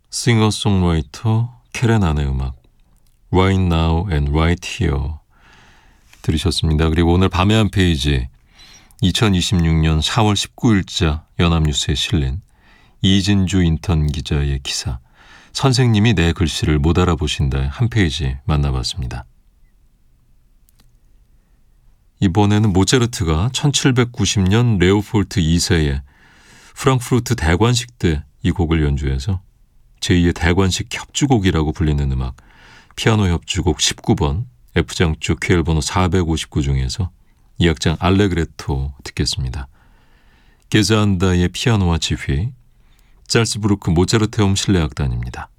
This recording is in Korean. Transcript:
싱어송라이터 캐렌안의 음악 Right Now and Right Here 들으셨습니다. 그리고 오늘 밤의 한 페이지 2026년 4월 19일자 연합뉴스에 실린 이진주 인턴 기자의 기사 선생님이 내 글씨를 못 알아보신다의 한 페이지 만나봤습니다. 이번에는 모차르트가 1790년 레오폴트 2세의 프랑크푸르트 대관식 때 이 곡을 연주해서 제2의 대관식 협주곡이라고 불리는 음악 피아노 협주곡 19번 F장조 QL 번호 459 중에서 이 악장 알레그레토 듣겠습니다. 게자안다의 피아노와 지휘, 짤스부르크 모차르테움 실내악단입니다.